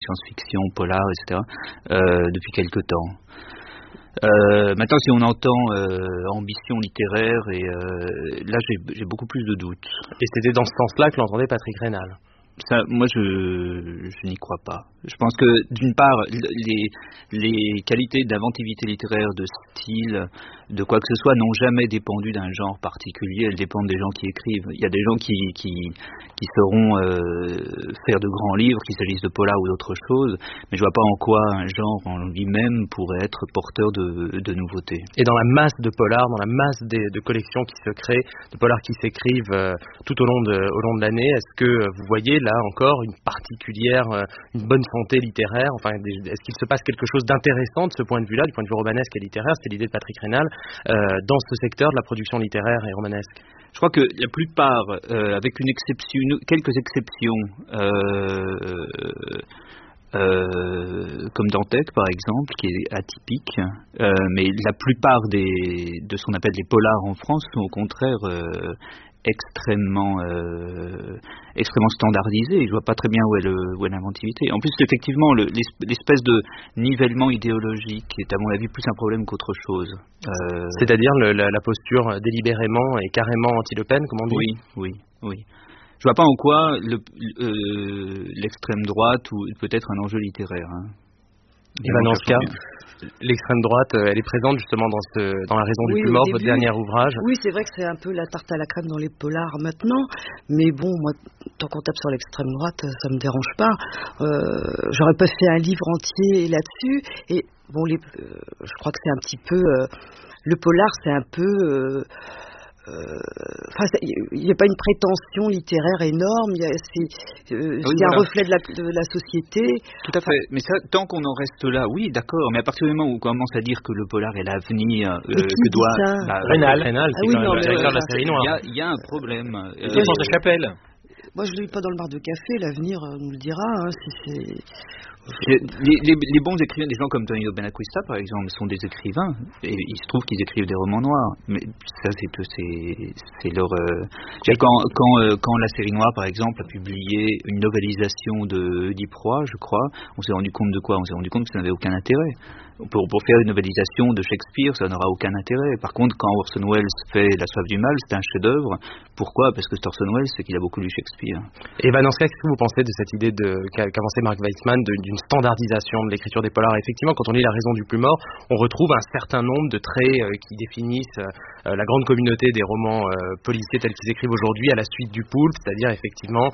science-fiction, polar, etc. Depuis quelque temps. Maintenant, si on entend ambition littéraire, et là j'ai beaucoup plus de doutes. Et c'était dans ce sens-là que l'entendait Patrick Raynal. Ça, moi, je n'y crois pas. Je pense que, d'une part, les qualités d'inventivité littéraire, de style, de quoi que ce soit, n'ont jamais dépendu d'un genre particulier. Elles dépendent des gens qui écrivent. Il y a des gens qui sauront faire de grands livres, qu'il s'agisse de polar ou d'autre chose, mais je vois pas en quoi un genre en lui-même pourrait être porteur de nouveautés. Et dans la masse de polars, dans la masse de collections qui se créent, de polars qui s'écrivent tout au long de l'année, est-ce que vous voyez là encore une bonne santé littéraire, enfin, est-ce qu'il se passe quelque chose d'intéressant de ce point de vue-là, du point de vue romanesque et littéraire, c'était l'idée de Patrick Raynal, dans ce secteur de la production littéraire et romanesque? Je crois que la plupart, avec quelques exceptions, comme Dantec par exemple, qui est atypique, mais la plupart de ce qu'on appelle les polars en France sont au contraire extrêmement standardisé. Je vois pas très bien où est l'inventivité. En plus, effectivement, l'espèce de nivellement idéologique est à mon avis plus un problème qu'autre chose. C'est-à-dire la posture délibérément et carrément anti-Le Pen, comme on dit. Oui. Je vois pas en quoi l'extrême droite ou peut-être un enjeu littéraire. Hein. Et dans ce cas, l'extrême droite, elle est présente justement dans La raison du plus mort, votre dernier ouvrage. Oui, c'est vrai que c'est un peu la tarte à la crème dans les polars maintenant, mais bon, moi, tant qu'on tape sur l'extrême droite, ça me dérange pas. J'aurais pas fait un livre entier là-dessus, et bon, je crois que c'est un petit peu... le polar, c'est un peu... il n'y a pas une prétention littéraire énorme, c'est un reflet de la société. Tout à fait, mais ça, tant qu'on en reste là, oui, d'accord, mais à partir du moment où on commence à dire que le polar est l'avenir, que doit... Raynal, c'est le directeur de la série noire. Il y a un problème. Défense de Chapelle. Moi, je ne lis pas dans le bar de café, l'avenir nous le dira, hein, si c'est... Les bons écrivains, des gens comme Tonino Benacquista par exemple, sont des écrivains et il se trouve qu'ils écrivent des romans noirs, mais ça c'est leur quand la série noire par exemple a publié une novélisation de Oedipe Roi, je crois, on s'est rendu compte de quoi? On s'est rendu compte que ça n'avait aucun intérêt. Pour faire une novélisation de Shakespeare, ça n'aura aucun intérêt. Par contre, quand Orson Welles fait La soif du mal, c'est un chef-d'œuvre. Pourquoi? Parce que c'est Orson Welles, c'est qu'il a beaucoup lu Shakespeare. Et dans ce cas, qu'est-ce que vous pensez de cette idée qu'avançait Mark Weitzman d'une standardisation de l'écriture des polars? Effectivement, quand on lit La raison du plus mort, on retrouve un certain nombre de traits qui définissent la grande communauté des romans policiers tels qu'ils écrivent aujourd'hui à la suite du Poulpe, c'est-à-dire effectivement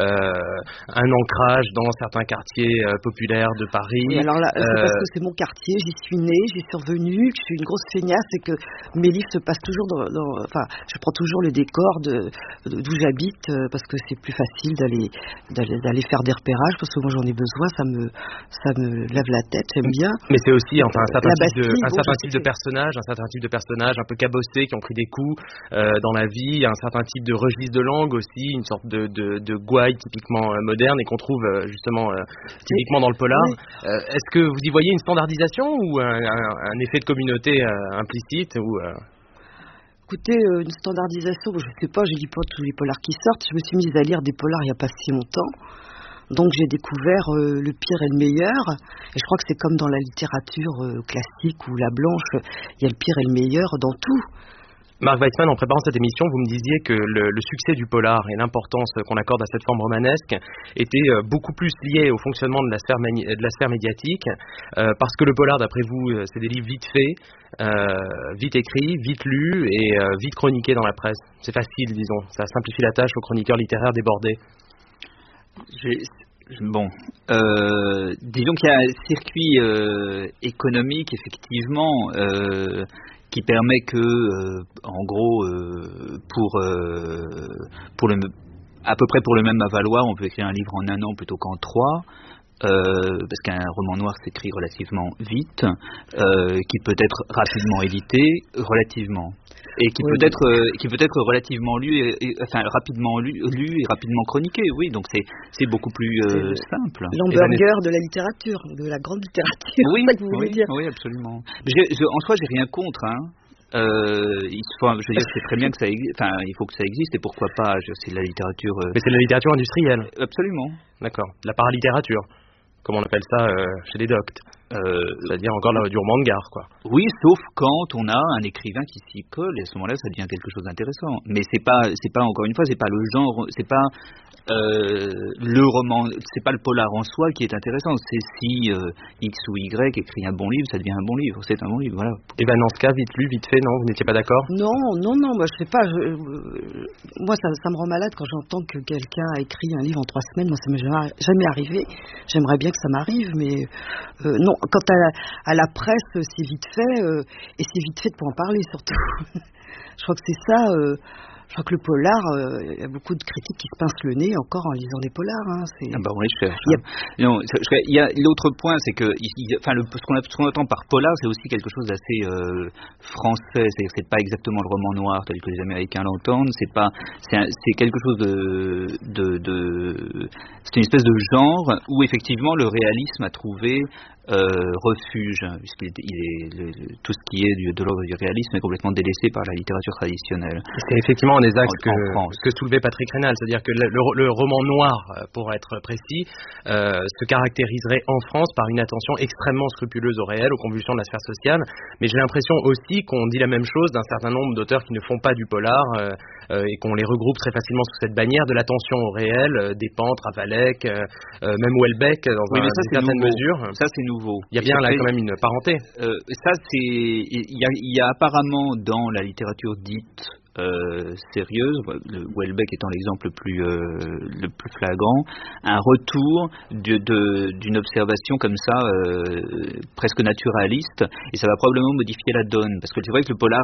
un ancrage dans certains quartiers populaires de Paris. Oui, alors là, c'est parce que c'est mon quartier, j'y suis née, j'y suis revenue, que je suis une grosse feignasse et que mes livres se passent toujours je prends toujours le décor d'où j'habite parce que c'est plus facile d'aller faire des repérages, parce que moi j'en ai besoin, ça me lève la tête, j'aime bien. Mais c'est aussi un certain type de personnages un peu cabossés qui ont pris des coups dans la vie, un certain type de registre de langue aussi, une sorte de gouaille typiquement moderne et qu'on trouve justement typiquement dans le polar. Oui. Est-ce que vous y voyez une standardisation ou un effet de communauté implicite ou Écoutez, une standardisation, je sais pas, je lis pas tous les polars qui sortent. Je me suis mise à lire des polars il n'y a pas si longtemps. Donc j'ai découvert le pire et le meilleur. Et je crois que c'est comme dans la littérature classique ou la blanche, il y a le pire et le meilleur dans tout. Mark Weitzman, en préparant cette émission, vous me disiez que le succès du polar et l'importance qu'on accorde à cette forme romanesque était beaucoup plus lié au fonctionnement de la sphère médiatique, parce que le polar, d'après vous, c'est des livres vite faits, vite écrits, vite lus et vite chroniqués dans la presse. C'est facile, disons. Ça simplifie la tâche aux chroniqueurs littéraires débordés. Disons qu'il y a un circuit économique, effectivement, qui permet que, en gros, à peu près pour le même avaloir, on peut écrire un livre en 1 an plutôt qu'en 3. Parce qu'un roman noir s'écrit relativement vite, qui peut être rapidement édité, relativement, et qui peut être relativement rapidement lu et rapidement chroniqué. Oui, donc c'est beaucoup plus simple. L'hamburger de la littérature, de la grande littérature. Oui, c'est ça que vous voulez dire. Oui, absolument. En soi, j'ai rien contre. Je veux dire, c'est très bien que ça existe. Enfin, il faut que ça existe, et pourquoi pas. C'est de la littérature. Mais c'est de la littérature industrielle. Absolument. D'accord. La paralittérature. comme on appelle ça chez les doctes. C'est-à-dire encore du roman de gare, quoi. Oui, sauf quand on a un écrivain qui s'y colle, et à ce moment-là, ça devient quelque chose d'intéressant. Mais c'est pas encore une fois, c'est pas le genre, c'est pas le roman, c'est pas le polar en soi qui est intéressant. C'est si X ou Y écrit un bon livre, ça devient un bon livre. C'est un bon livre, voilà. Et dans ce cas, vite lu, vite fait, non, vous n'étiez pas d'accord? Non, moi je sais pas. Moi, ça me rend malade quand j'entends que quelqu'un a écrit un livre en 3 semaines. Moi, ça m'est jamais arrivé. J'aimerais bien que ça m'arrive, mais non. Quant à la presse, c'est vite fait, et c'est vite fait pour en parler surtout. Je crois que c'est ça. Je crois que le polar, il y a beaucoup de critiques qui se pincent le nez encore en lisant des polars. Hein, oui, je cherche. Il y a l'autre point, c'est que, ce qu'on entend par polar, c'est aussi quelque chose d'assez français. C'est pas exactement le roman noir tel que les Américains l'entendent. C'est quelque chose c'est une espèce de genre où effectivement le réalisme a trouvé refuge, puisqu'il tout ce qui est de l'ordre du réalisme est complètement délaissé par la littérature traditionnelle. C'est effectivement un des axes que soulevait Patrick Raynal, c'est-à-dire que le roman noir, pour être précis, se caractériserait en France par une attention extrêmement scrupuleuse au réel, aux convulsions de la sphère sociale, mais j'ai l'impression aussi qu'on dit la même chose d'un certain nombre d'auteurs qui ne font pas du polar et qu'on les regroupe très facilement sous cette bannière de l'attention au réel, Despentes, Ravalec, même Houellebecq dans une certaine mesure. Ça c'est nouveau. Il y a bien là quand même une parenté. Il y a apparemment dans la littérature dite sérieuse, Houellebecq étant l'exemple le plus flagrant, un retour d'une observation comme ça presque naturaliste, et ça va probablement modifier la donne, parce que c'est vrai que le polar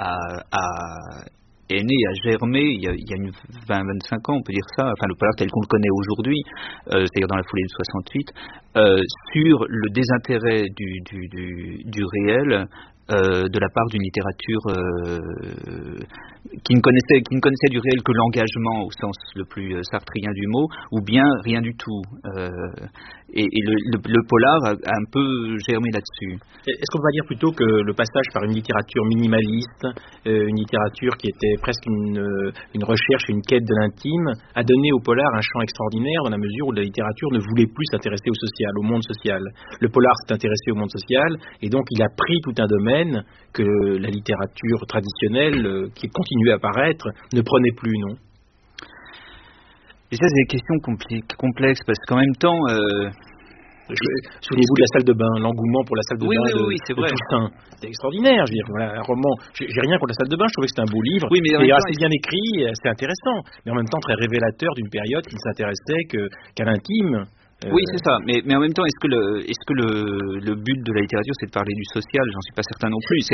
est né, a germé il y a une 20-25 ans, on peut dire ça, enfin le polar tel qu'on le connaît aujourd'hui, c'est-à-dire dans la foulée de 68, sur le désintérêt du réel de la part d'une littérature qui ne connaissait du réel que l'engagement au sens le plus sartrien du mot, ou bien rien du tout. Et le polar a un peu germé là-dessus. Est-ce qu'on va dire plutôt que le passage par une littérature minimaliste, une littérature qui était presque une recherche, une quête de l'intime, a donné au polar un champ extraordinaire dans la mesure où la littérature ne voulait plus s'intéresser au social, au monde social. Le polar s'est intéressé au monde social, et donc il a pris tout un domaine que la littérature traditionnelle, qui continuait à apparaître, ne prenait plus, non? Et ça, c'est des questions complexes, parce qu'en même temps... Souvenez-vous de la salle de bain, l'engouement pour la salle de bain de Toussaint. C'était extraordinaire, je veux dire, voilà, un roman. J'ai rien contre la salle de bain, je trouvais que c'était un beau livre, oui, mais assez bien écrit, c'est intéressant, mais en même temps très révélateur d'une période qui ne s'intéressait qu'à l'intime. Oui, c'est ça. Mais en même temps, est-ce que le but de la littérature, c'est de parler du social? J'en suis pas certain non plus.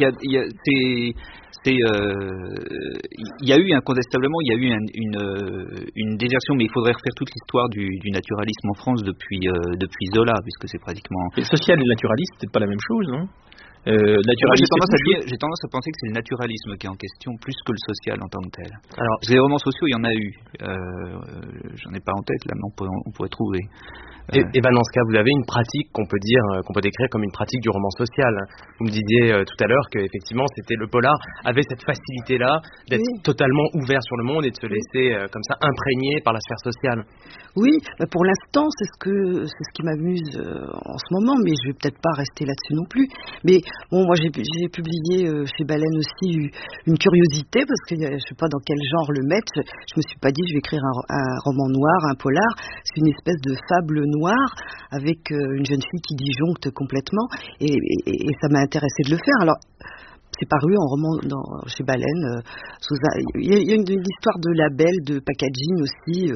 Il y a eu incontestablement, une désertion, mais il faudrait refaire toute l'histoire du naturalisme en France depuis Zola, puisque c'est pratiquement. Le social et le naturaliste, c'est pas la même chose, non? J'ai tendance à penser que c'est le naturalisme qui est en question plus que le social en tant que tel. Alors, les romans sociaux, il y en a eu. J'en ai pas en tête là, mais on pourrait trouver. Et dans ce cas, vous avez une pratique qu'on peut décrire comme une pratique du roman social. Vous me disiez tout à l'heure qu'effectivement, le polar avait cette facilité-là d'être totalement ouvert sur le monde et de se laisser comme ça imprégner par la sphère sociale. Oui, pour l'instant, c'est ce qui m'amuse en ce moment, mais je vais peut-être pas rester là-dessus non plus. Mais bon, moi j'ai publié chez Baleine aussi une curiosité, parce que je sais pas dans quel genre le mettre. Je me suis pas dit je vais écrire un roman noir, un polar. C'est une espèce de fable noire avec une jeune fille qui disjoncte complètement, et ça m'a intéressé de le faire. Alors c'est paru en roman chez Baleine. Il y a une histoire de label, de packaging aussi,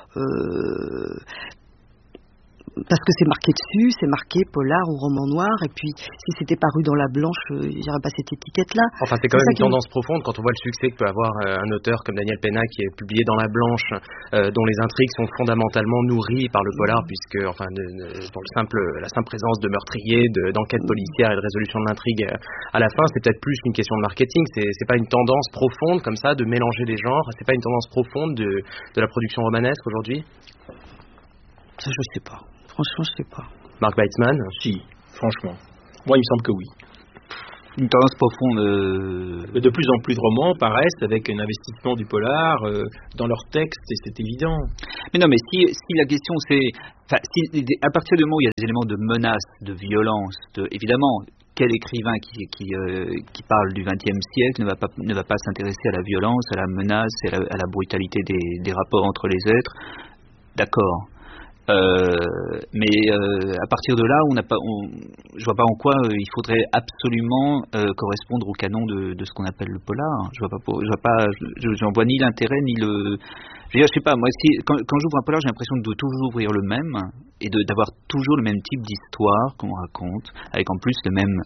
parce que c'est marqué dessus, c'est marqué polar ou roman noir, et puis si c'était paru dans la blanche, il n'y aurait pas cette étiquette-là. Enfin, c'est quand même une tendance profonde quand on voit le succès que peut avoir un auteur comme Daniel Pénac qui est publié dans la blanche, dont les intrigues sont fondamentalement nourries par le polar, puisque dans la simple présence de meurtriers, d'enquêtes policières et de résolution de l'intrigue à la fin, c'est peut-être plus une question de marketing. C'est pas une tendance profonde comme ça de mélanger les genres. C'est pas une tendance profonde de la production romanesque aujourd'hui. Ça, je sais pas. Franchement, je sais pas. Mark Weitzman? Si, franchement. Moi, il me semble que oui. Une tendance profonde. De plus en plus de romans paraissent avec un investissement du polar dans leur texte, et c'est évident. Mais non, mais si la question c'est, à partir du moment où il y a des éléments de menace, de violence, évidemment, quel écrivain qui parle du XXe siècle ne va pas s'intéresser à la violence, à la menace, à la brutalité des rapports entre les êtres. D'accord. Mais à partir de là, je vois pas en quoi il faudrait absolument correspondre au canon de ce qu'on appelle le polar. J'en vois ni l'intérêt ni le. Je sais pas, moi, quand j'ouvre un polar, j'ai l'impression de toujours ouvrir le même et d'avoir toujours le même type d'histoire qu'on raconte, avec en plus le même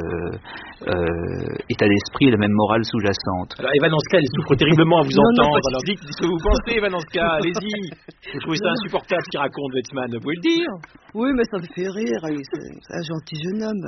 état d'esprit et la même morale sous-jacente. Alors Eva Nanska, elle souffre terriblement à vous entendre. Alors dites ce que vous pensez, Eva Nanska, allez-y. Vous trouvez ça insupportable ce qu'il raconte, Weizmann, vous pouvez le dire. Oui, mais ça me fait rire, c'est un gentil jeune homme.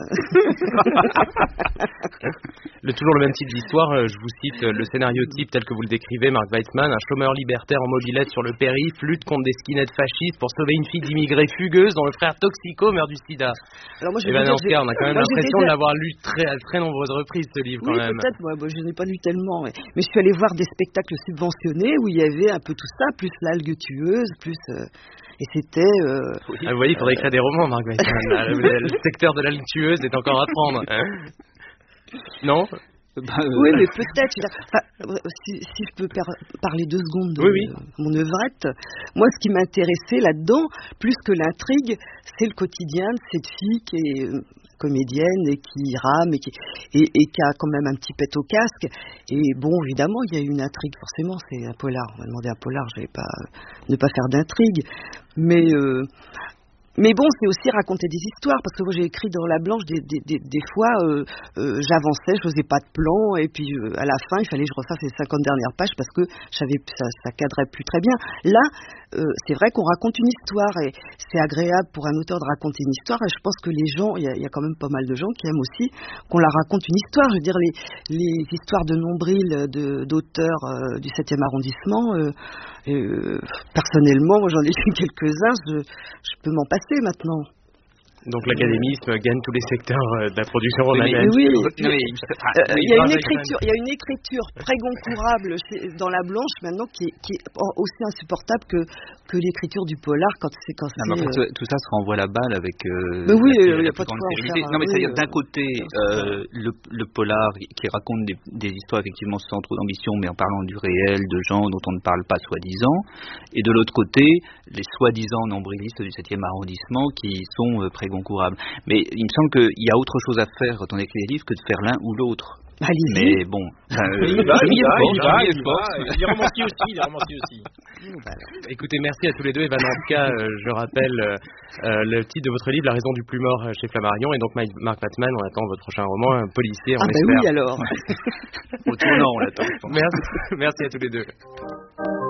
Toujours le même type d'histoire, je vous cite le scénario type tel que vous le décrivez, Mark Weizmann, un chômeur libertaire en mobilette sur le périph' lutte contre des skinheads fascistes pour sauver une fille d'immigrés fugueuse dont le frère toxico meurt du sida. Alors moi, on a quand même l'impression de l'avoir lu à très nombreuses reprises, ce livre, quand même. Oui, peut-être, moi je n'ai pas lu tellement, mais je suis allée voir des spectacles subventionnés où il y avait un peu tout ça, plus l'algue tueuse, plus... Et c'était... vous voyez, il faudrait écrire des romans, Mark Weizmann. Le secteur de l'algue tueuse est encore à prendre. Non? Oui, mais peut-être. Si je peux parler 2 secondes de mon œuvrette, moi, ce qui m'intéressait là-dedans, plus que l'intrigue, c'est le quotidien de cette fille qui est comédienne et qui rame et qui a quand même un petit pet au casque. Et bon, évidemment, il y a une intrigue, forcément, c'est un polar. On m'a demandé un polar, je n'allais pas ne pas faire d'intrigue. Mais bon, c'est aussi raconter des histoires, parce que moi j'ai écrit dans La Blanche des fois, j'avançais, je faisais pas de plan, et puis à la fin, il fallait que je refasse les 50 dernières pages parce que ça cadrait plus très bien. Là, c'est vrai qu'on raconte une histoire, et c'est agréable pour un auteur de raconter une histoire, et je pense que les gens, il y a quand même pas mal de gens qui aiment aussi qu'on leur raconte une histoire. Je veux dire, les histoires de nombril d'auteurs du 7e arrondissement, personnellement, moi j'en ai lu quelques-uns, je peux m'en passer maintenant. Donc l'académisme gagne tous les secteurs de la production romanesque. Oui. Il y a une écriture prégoncourable dans La Blanche maintenant qui est aussi insupportable que l'écriture du polar quand c'est. Tout ça se renvoie la balle avec. Mais oui, il n'y a pas de quoi en faire. Non, mais c'est-à-dire d'un côté le polar qui raconte des histoires effectivement sans trop d'ambition, mais en parlant du réel, de gens dont on ne parle pas soi-disant, et de l'autre côté les soi-disant nombrilistes du 7e arrondissement qui sont prégoncourables. Mais il me semble qu'il y a autre chose à faire quand on écrit des livres que de faire l'un ou l'autre. Allez-y. Mais bon, il va. Il est romancier aussi. Écoutez, merci à tous les deux. Eva Nanska, je rappelle le titre de votre livre, La raison du plus mort chez Flammarion, et donc Mark Weizmann, on attend votre prochain roman, policier, on espère. Oui alors. Au tournant, on l'attend. Merci à tous les deux.